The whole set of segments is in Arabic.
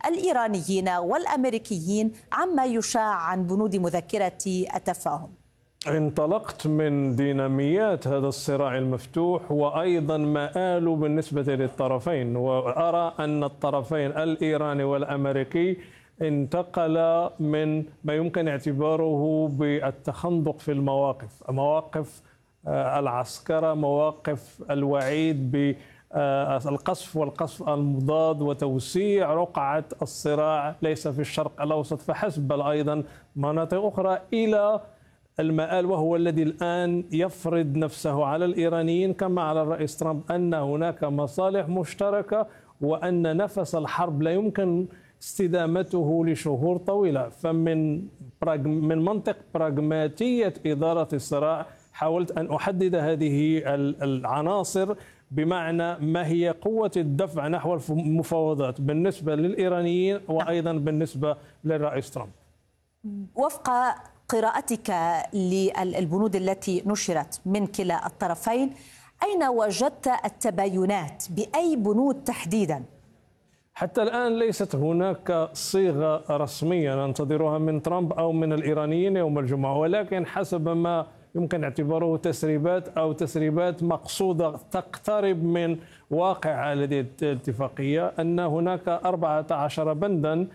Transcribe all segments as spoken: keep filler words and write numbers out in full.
الإيرانيين والأمريكيين عما يشاع عن بنود مذكرة التفاهم؟ انطلقت من ديناميات هذا الصراع المفتوح وأيضا مآله بالنسبة للطرفين، وأرى أن الطرفين الإيراني والأمريكي انتقل من ما يمكن اعتباره بالتخندق في المواقف، مواقف العسكرة، مواقف الوعيد بالقصف والقصف المضاد وتوسيع رقعة الصراع ليس في الشرق الأوسط فحسب بل أيضا مناطق أخرى إلى المآل، وهو الذي الآن يفرض نفسه على الإيرانيين كما على الرئيس ترامب أن هناك مصالح مشتركة وأن نفس الحرب لا يمكن استدامته لشهور طويلة. فمن من منطق براغماتية إدارة الصراع حاولت أن أحدد هذه العناصر بمعنى ما هي قوة الدفع نحو المفاوضات بالنسبة للإيرانيين وأيضا بالنسبة للرئيس ترامب. وفق قراءتك للبنود التي نشرت من كلا الطرفين، أين وجدت التباينات؟ بأي بنود تحديدا؟ حتى الآن ليست هناك صيغة رسمية ننتظرها من ترامب أو من الإيرانيين يوم الجمعة، ولكن حسب ما يمكن اعتباره تسريبات أو تسريبات مقصودة تقترب من واقع هذه الاتفاقية أن هناك أربعة عشر بندا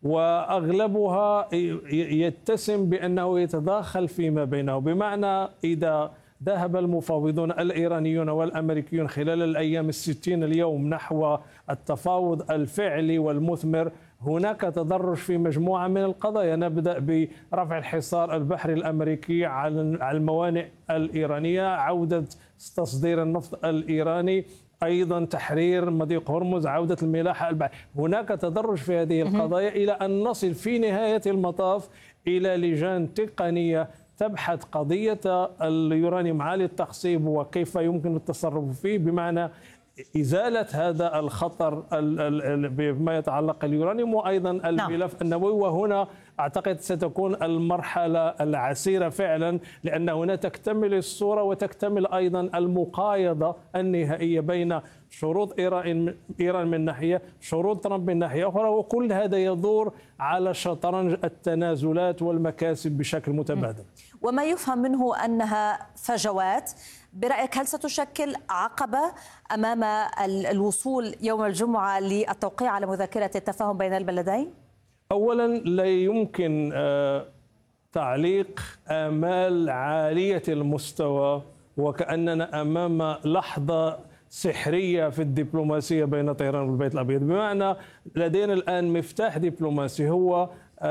وأغلبها يتسم بأنه يتداخل فيما بينه، بمعنى إذا ذهب المفاوضون الإيرانيون والأمريكيون خلال الأيام الستين اليوم نحو التفاوض الفعلي والمثمر، هناك تدرج في مجموعة من القضايا. نبدأ برفع الحصار البحري الأمريكي على الموانئ الإيرانية، عودة تصدير النفط الإيراني، أيضا تحرير مضيق هرمز، عودة الملاحة البحرية. هناك تدرج في هذه القضايا إلى أن نصل في نهاية المطاف إلى لجان تقنية تبحث قضية اليورانيوم عالي التخصيب وكيف يمكن التصرف فيه، بمعنى إزالة هذا الخطر بما يتعلق اليورانيوم وأيضا الملف النووي. وهنا أعتقد ستكون المرحلة العسيرة فعلا، لأن هنا تكتمل الصورة وتكتمل أيضا المقايضة النهائية بين شروط إيران إيران من ناحية، شروط ترامب من ناحية أخرى، وكل هذا يدور على شطرنج التنازلات والمكاسب بشكل متبادل. وما يفهم منه أنها فجوات، برأيك هل ستشكل عقبة أمام الوصول يوم الجمعة للتوقيع على مذكرة التفاهم بين البلدين؟ أولا لا يمكن تعليق آمال عالية المستوى وكأننا أمام لحظة سحرية في الدبلوماسية بين طهران والبيت الأبيض، بمعنى لدينا الآن مفتاح دبلوماسي هو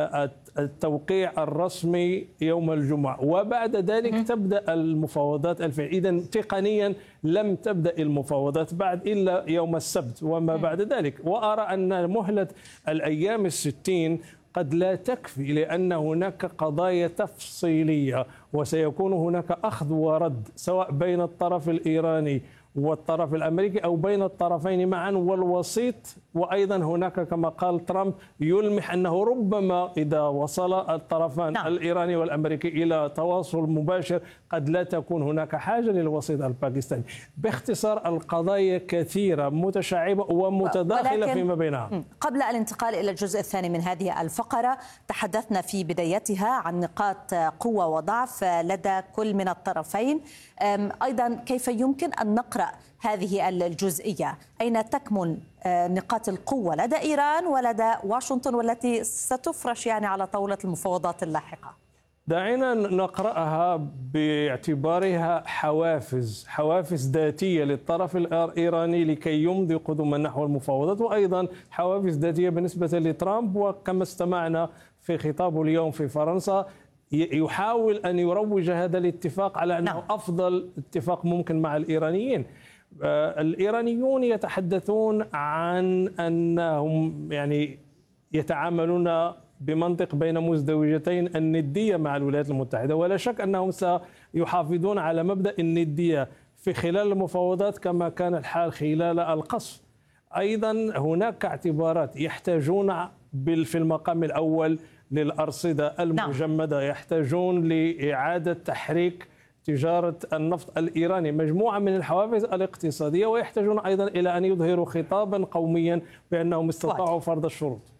التوقيع الرسمي يوم الجمعة، وبعد ذلك تبدأ المفاوضات الفعلية. إذن تقنيا لم تبدأ المفاوضات بعد إلا يوم السبت وما بعد ذلك، وأرى أن مهلة الأيام الستين قد لا تكفي، لأن هناك قضايا تفصيلية وسيكون هناك أخذ ورد سواء بين الطرف الإيراني والطرف الأمريكي أو بين الطرفين معا والوسيط. وأيضا هناك كما قال ترامب يلمح أنه ربما إذا وصل الطرفان نعم. الإيراني والأمريكي إلى تواصل مباشر قد لا تكون هناك حاجة للوسيط الباكستاني. باختصار القضايا كثيرة متشعبة ومتداخلة فيما بينها. قبل الانتقال إلى الجزء الثاني من هذه الفقرة، تحدثنا في بدايتها عن نقاط قوة وضعف لدى كل من الطرفين، أيضا كيف يمكن أن نقرأ هذه الجزئية؟ أين تكمن نقاط القوة لدى إيران ولدى واشنطن والتي ستفرش يعني على طاولة المفاوضات اللاحقة؟ دعينا نقرأها باعتبارها حوافز حوافز ذاتية للطرف الإيراني لكي يمضي قدما نحو المفاوضات، وأيضا حوافز ذاتية بالنسبة لترامب. وكما استمعنا في خطابه اليوم في فرنسا يحاول أن يروج هذا الاتفاق على أنه نعم. أفضل اتفاق ممكن مع الإيرانيين. الإيرانيون يتحدثون عن أنهم يعني يتعاملون بمنطق بين مزدوجتين، الندية مع الولايات المتحدة، ولا شك أنهم سيحافظون على مبدأ الندية في خلال المفاوضات كما كان الحال خلال القصف. أيضا هناك اعتبارات، يحتاجون في المقام الأول للأرصدة المجمدة، يحتاجون لإعادة تحريك تجارة النفط الإيراني، مجموعة من الحوافز الاقتصادية، ويحتاجون أيضا إلى أن يظهروا خطابا قوميا بأنهم استطاعوا فرض الشروط.